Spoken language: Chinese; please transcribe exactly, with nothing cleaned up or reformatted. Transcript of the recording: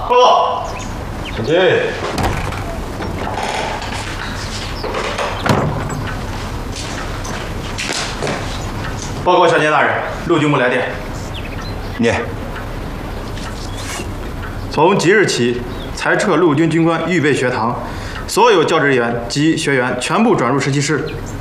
报告。 请进。 报告小监大人，陆军部来电。 念。 从即日起，裁撤陆军军官预备学堂，所有教职员及学员全部转入实习室。